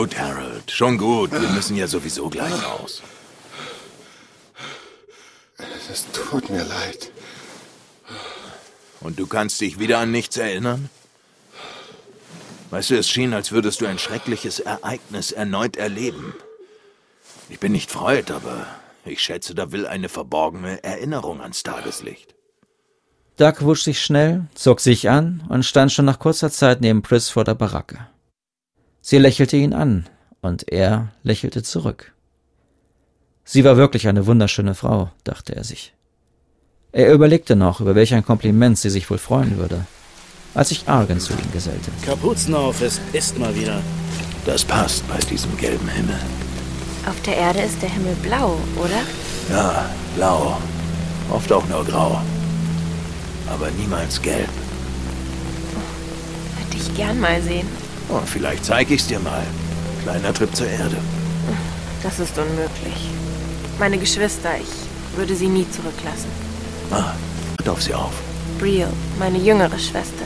gut, Harold. Schon gut. Wir müssen ja sowieso gleich raus. Es tut mir leid. Und du kannst dich wieder an nichts erinnern? Weißt du, es schien, als würdest du ein schreckliches Ereignis erneut erleben. Ich bin nicht Freud, aber ich schätze, da will eine verborgene Erinnerung ans Tageslicht. Doug wusch sich schnell, zog sich an und stand schon nach kurzer Zeit neben Pris vor der Baracke. Sie lächelte ihn an, und er lächelte zurück. Sie war wirklich eine wunderschöne Frau, dachte er sich. Er überlegte noch, über welch ein Kompliment sie sich wohl freuen würde, als sich Argen zu ihm gesellte. Kapuzen auf, es pisst mal wieder. Das passt bei diesem gelben Himmel. Auf der Erde ist der Himmel blau, oder? Ja, blau. Oft auch nur grau. Aber niemals gelb. Würde ich gern mal sehen. Oh, vielleicht zeige ich's dir mal. Kleiner Trip zur Erde. Das ist unmöglich. Meine Geschwister, ich würde sie nie zurücklassen. Hört auf sie auf. Brielle, meine jüngere Schwester,